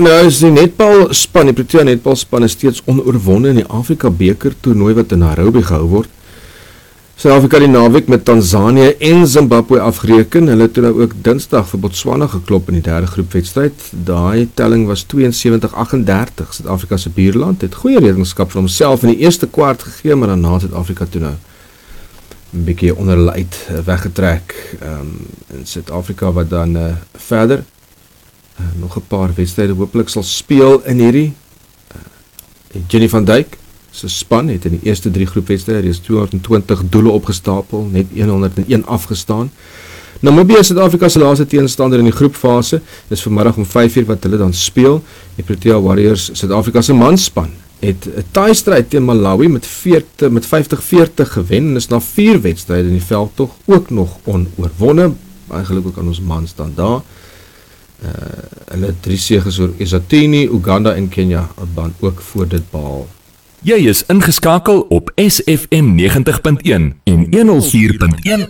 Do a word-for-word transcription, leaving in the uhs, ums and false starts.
Nou is die netbalspan, die Protea netbalspan is steeds onoorwonde in die Afrika beker toernooi wat in Nairobi gehou word. Suid-Afrika die naweek met Tanzanië en Zimbabwe afgereken. Hulle het nou ook Dinsdag vir Botswana geklop in die derde groepwedstryd. Daai telling was tweeënsewentig agt en dertig. Suid-Afrika se buurland het goeie rekenskap van homself in die eerste kwart gegee, maar daarna het Suid-Afrika toe nou 'n bietjie onder hulle uit weggetrek. Um, in Suid-Afrika wat dan uh, verder uh, nog 'n paar wedstryde hopelik sal speel in hierdie. Uh, Jenny van Dijk se span het in die eerste drie groepwedstryde reeds tweehonderdtwintig doele opgestapel, net honderdeen afgestaan. Namibië is Suid-Afrika se laaste teenstander in die groepfase. Dis vanmiddag om vyf uur wat hulle dan speel. Die Protea Warriors, Suid-Afrika se manspan, het 'n taai-stryd teen Malawi met veertig met vyftig veertig gewen en is na vier wedstryde in die veldtog ook nog onoorwonde. Baie geluk ook aan ons mans dan daar. Uh, hulle het drie seges oor Eswatini, Uganda en Kenia dan ook voor dit behaal. Jy is ingeskakel op S F M negentig punt een en honderd vier punt een